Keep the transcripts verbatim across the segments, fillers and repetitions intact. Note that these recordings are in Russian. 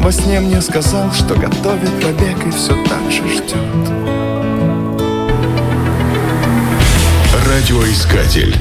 во сне мне сказал, что готовит побег и все так же ждет. Радиоискатель.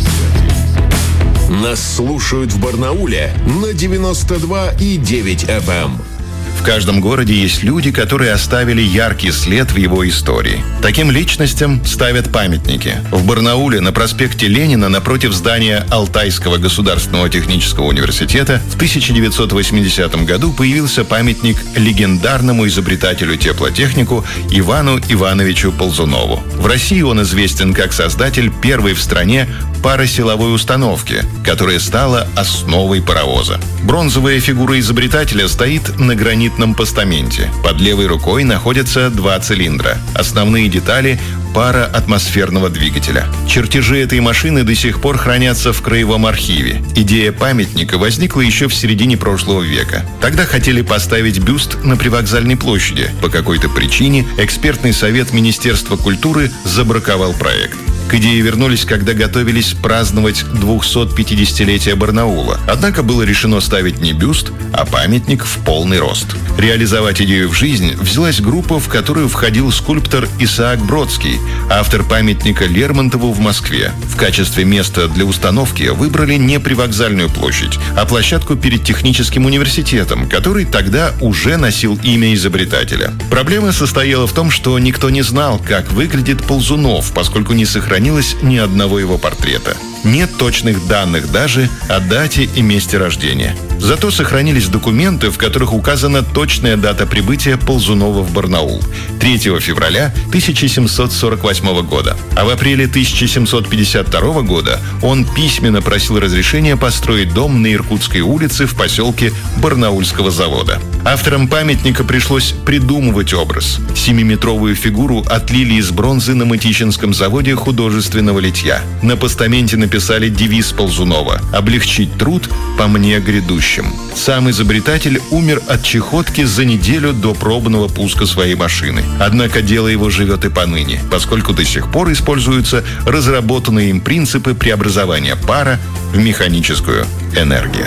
Нас слушают в Барнауле на девяносто два и девять эф эм. В каждом городе есть люди, которые оставили яркий след в его истории. Таким личностям ставят памятники. В Барнауле на проспекте Ленина напротив здания Алтайского государственного технического университета в тысяча девятьсот восьмидесятом году появился памятник легендарному изобретателю-теплотехнику Ивану Ивановичу Ползунову. В России он известен как создатель первой в стране паросиловой установки, которая стала основой паровоза. Бронзовая фигура изобретателя стоит на гранитном постаменте. Под левой рукой находятся два цилиндра. Основные детали – пара атмосферного двигателя. Чертежи этой машины до сих пор хранятся в Краевом архиве. Идея памятника возникла еще в середине прошлого века. Тогда хотели поставить бюст на Привокзальной площади. По какой-то причине экспертный совет Министерства культуры забраковал проект. К идее вернулись, когда готовились праздновать двухсотпятидесятилетие Барнаула. Однако было решено ставить не бюст, а памятник в полный рост. Реализовать идею в жизнь взялась группа, в которую входил скульптор Исаак Бродский, автор памятника Лермонтову в Москве. В качестве места для установки выбрали не Привокзальную площадь, а площадку перед техническим университетом, который тогда уже носил имя изобретателя. Проблема состояла в том, что никто не знал, как выглядит Ползунов, поскольку не сохранилось ни одного его портрета. Нет точных данных даже о дате и месте рождения. Зато сохранились документы, в которых указана точная дата прибытия Ползунова в Барнаул – третьего февраля тысяча семьсот сорок восьмого года. А в апреле тысяча семьсот пятьдесят второго года он письменно просил разрешения построить дом на Иркутской улице в поселке Барнаульского завода. Авторам памятника пришлось придумывать образ. Семиметровую фигуру отлили из бронзы на Мытищинском заводе художественного литья. На постаменте написали девиз Ползунова «Облегчить труд по мне грядущим». Сам изобретатель умер от чехотки за неделю до пробного пуска своей машины. Однако дело его живет и поныне, поскольку до сих пор используются разработанные им принципы преобразования пара в механическую энергию.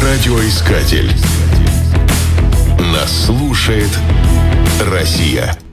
Радиоискатель. Нас слушает Россия.